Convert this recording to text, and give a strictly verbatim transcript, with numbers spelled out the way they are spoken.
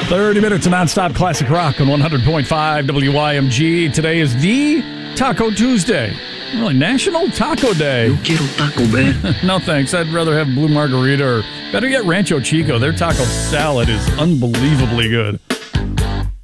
thirty minutes of nonstop classic rock on one hundred point five W Y M G. Today is the Taco Tuesday. Really, National Taco Day. No quiero taco, man. No thanks. I'd rather have Blue Margarita or better yet Rancho Chico. Their taco salad is unbelievably good.